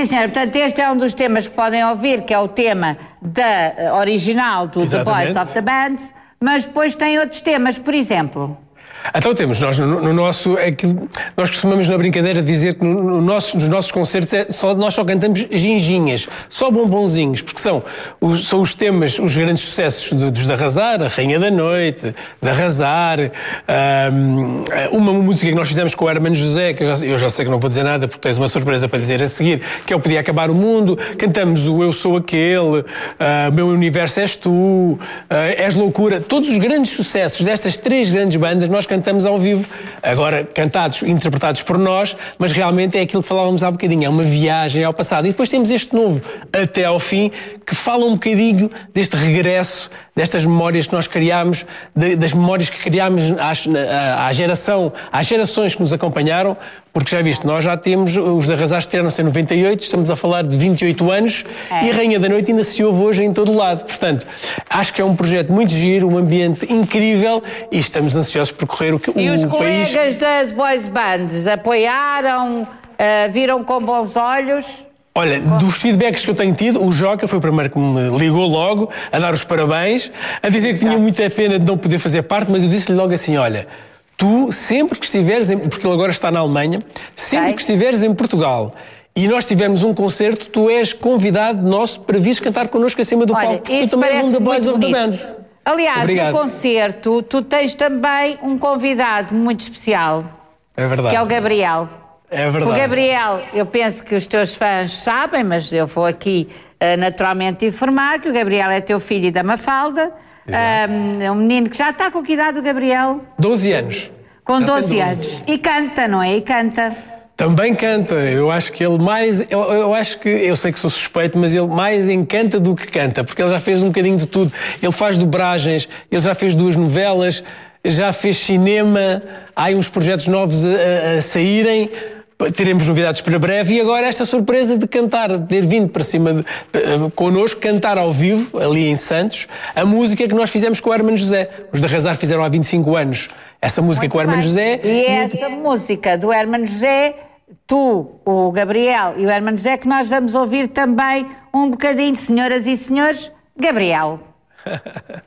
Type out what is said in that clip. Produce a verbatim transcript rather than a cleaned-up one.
senhora, portanto este é um dos temas que podem ouvir, que é o tema da original do The Boys of the Band, mas depois tem outros temas, por exemplo... Então temos, nós no, no nosso, é que nós costumamos na brincadeira dizer que no, no nosso, nos nossos concertos é só, nós só cantamos ginginhas, só bombonzinhos, porque são os, são os temas, os grandes sucessos de, dos de Arrasar, A Rainha da Noite, de Arrasar, um, uma música que nós fizemos com o Hermano José, que eu já, eu já sei que não vou dizer nada porque tens uma surpresa para dizer a seguir, que é o Podia Acabar o Mundo, cantamos o Eu Sou Aquele, uh, Meu Universo És Tu, uh, És Loucura, todos os grandes sucessos destas três grandes bandas nós cantamos ao vivo, agora cantados, interpretados por nós, mas realmente é aquilo que falávamos há bocadinho, é uma viagem ao passado. E depois temos este novo, Até ao Fim, que fala um bocadinho deste regresso, destas memórias que nós criámos, de, das memórias que criámos às, à, à geração, às gerações que nos acompanharam, porque já viste, nós já temos, os de Arrasar estrearam-se em noventa e oito, estamos a falar de vinte e oito anos, é. E a Rainha da Noite ainda se ouve hoje em todo o lado. Portanto, acho que é um projeto muito giro, um ambiente incrível e estamos ansiosos por correr o, o e os país... colegas das boys bands apoiaram, uh, viram com bons olhos? Olha, dos feedbacks que eu tenho tido, o Joca foi o primeiro que me ligou logo, a dar os parabéns, a dizer que tinha muita pena de não poder fazer parte, mas eu disse-lhe logo assim, olha, tu sempre que estiveres, em, porque ele agora está na Alemanha, sempre que estiveres em Portugal e nós tivermos um concerto, tu és convidado nosso para vires cantar connosco acima do olha, palco, porque tu também és um The Boys of the Band. Aliás, Obrigado. No concerto, tu tens também um convidado muito especial. É verdade. Que é o Gabriel. É verdade. O Gabriel, eu penso que os teus fãs sabem, mas eu vou aqui uh, naturalmente informar que o Gabriel é teu filho e da Mafalda. Um, é um menino que já está com que idade, o Gabriel? doze anos. Com doze anos. E canta, não é? E canta. Também canta. Eu acho que ele mais... Eu, eu acho que... Eu sei que sou suspeito, mas ele mais encanta do que canta, porque ele já fez um bocadinho de tudo. Ele faz dobragens, ele já fez duas novelas, já fez cinema, há aí uns projetos novos a, a, a saírem, teremos novidades para breve, e agora esta surpresa de cantar, de ter vindo para cima de, uh, connosco, cantar ao vivo, ali em Santos, a música que nós fizemos com o Hermano José. Os de Arrasar fizeram há vinte e cinco anos essa música muito com o Hermano José. E é essa música do Hermano José, tu, o Gabriel e o Hermano José, que nós vamos ouvir também um bocadinho, senhoras e senhores, Gabriel.